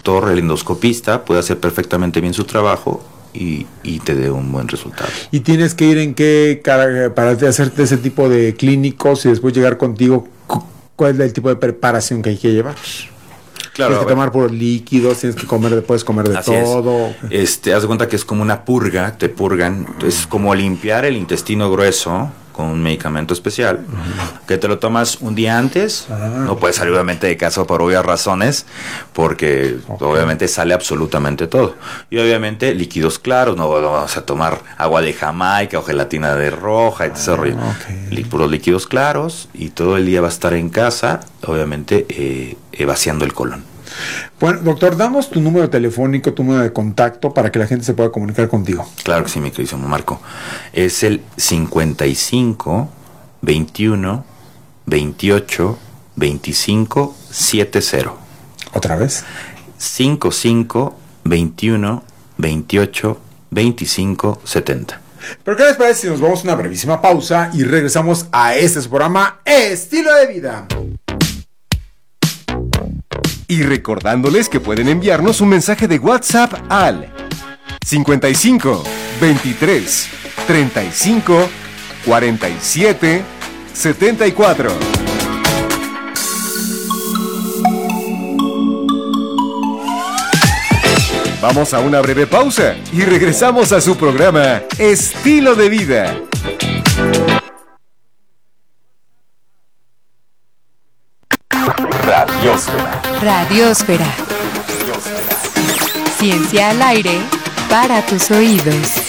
doctor, el endoscopista, puede hacer perfectamente bien su trabajo y te dé un buen resultado. ¿Y tienes que ir en qué para hacerte ese tipo de clínicos y después llegar contigo? ¿Cuál es el tipo de preparación que hay que llevar? Claro, tienes que tomar puros líquidos, tienes que comer, puedes comer de así todo. Haz de cuenta que es como una purga, te purgan, es como limpiar el intestino grueso con un medicamento especial, que te lo tomas un día antes, no puedes salir obviamente de casa por obvias razones, porque obviamente sale absolutamente todo. Y obviamente líquidos claros, no vamos a tomar agua de Jamaica o gelatina de roja, etc. Puros líquidos claros, y todo el día va a estar en casa, obviamente vaciando el colon. Bueno, doctor, damos tu número telefónico, tu número de contacto para que la gente se pueda comunicar contigo. Claro que sí, mi querido Marco. Es el 55 21 28 25 70. ¿Otra vez? 55 21 28 25 70. Pero ¿qué les parece si nos vamos a una brevísima pausa y regresamos a este su programa Estilo de Vida? Y recordándoles que pueden enviarnos un mensaje de WhatsApp al 55 23 35 47 74. Vamos a una breve pausa y regresamos a su programa Estilo de Vida. Radiósfera. Ciencia al aire para tus oídos.